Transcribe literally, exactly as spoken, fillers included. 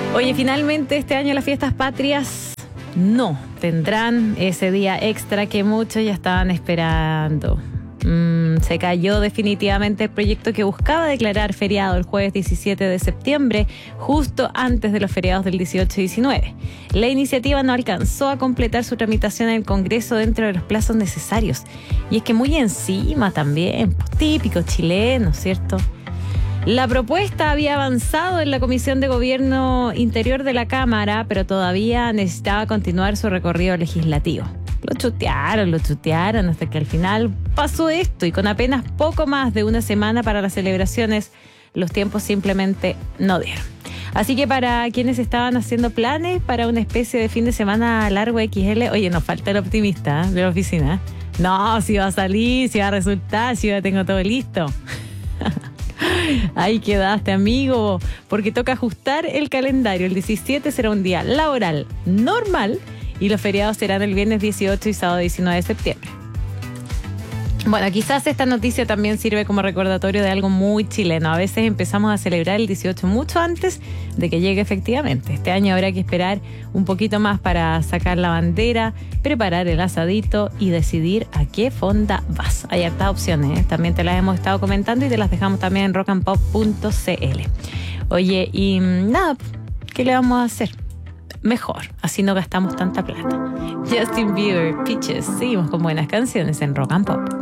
Oye, finalmente este año las fiestas patrias no tendrán ese día extra que muchos ya estaban esperando. Mm, se cayó definitivamente el proyecto que buscaba declarar feriado el jueves diecisiete de septiembre, justo antes de los feriados del dieciocho y diecinueve. La iniciativa no alcanzó a completar su tramitación en el Congreso dentro de los plazos necesarios. Y es que muy encima también, pues, típico chileno, ¿cierto? La propuesta había avanzado en la Comisión de Gobierno Interior de la Cámara, pero todavía necesitaba continuar su recorrido legislativo. Lo chutearon, lo chutearon hasta que al final pasó esto y con apenas poco más de una semana para las celebraciones, los tiempos simplemente no dieron. Así que para quienes estaban haciendo planes para una especie de fin de semana largo equis ele, oye, nos falta el optimista, ¿eh?, de la oficina. No, si va a salir, si va a resultar, si ya tengo todo listo. Ahí quedaste, amigo, porque toca ajustar el calendario. El diecisiete será un día laboral normal y los feriados serán el viernes dieciocho y sábado diecinueve de septiembre. Bueno, quizás esta noticia también sirve como recordatorio de algo muy chileno. A veces empezamos a celebrar el dieciocho mucho antes de que llegue efectivamente. Este año habrá que esperar un poquito más para sacar la bandera, preparar el asadito y decidir a qué fonda vas. Hay hartas opciones, ¿eh? También te las hemos estado comentando y te las dejamos también en rock and pop punto c l. Oye, y nada, ¿qué le vamos a hacer? Mejor, así no gastamos tanta plata. Justin Bieber, Peaches. Seguimos con buenas canciones en Rock and Pop.